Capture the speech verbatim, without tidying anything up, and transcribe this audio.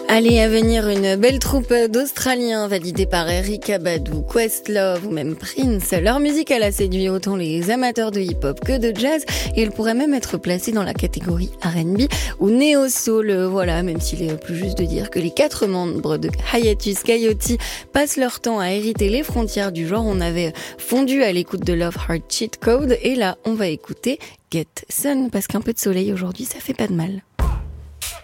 Allez, à venir une belle troupe d'Australiens validés par Erykah Badu, Questlove ou même Prince. Leur musique, elle a séduit autant les amateurs de hip-hop que de jazz et elle pourrait même être placée dans la catégorie R and B ou néo-soul. Voilà, même s'il est plus juste de dire que les quatre membres de Hiatus Kaiyote passent leur temps à hériter les frontières du genre. On avait fondu à l'écoute de Love Heart Cheat Code et là, on va écouter Get Sun parce qu'un peu de soleil aujourd'hui, ça fait pas de mal.